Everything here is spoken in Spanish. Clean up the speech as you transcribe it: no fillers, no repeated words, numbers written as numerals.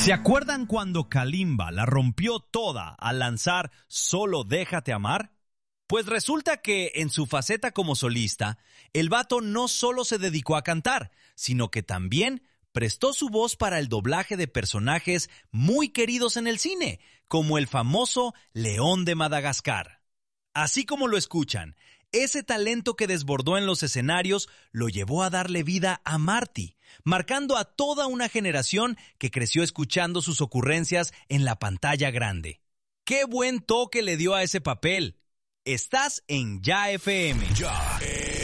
¿Se acuerdan cuando Kalimba la rompió toda al lanzar Solo Déjate Amar? Pues resulta que en su faceta como solista, el vato no solo se dedicó a cantar, sino que también prestó su voz para el doblaje de personajes muy queridos en el cine, como el famoso León de Madagascar. Así como lo escuchan, ese talento que desbordó en los escenarios lo llevó a darle vida a Marty, marcando a toda una generación que creció escuchando sus ocurrencias en la pantalla grande. ¡Qué buen toque le dio a ese papel! Estás en Ya FM. Ya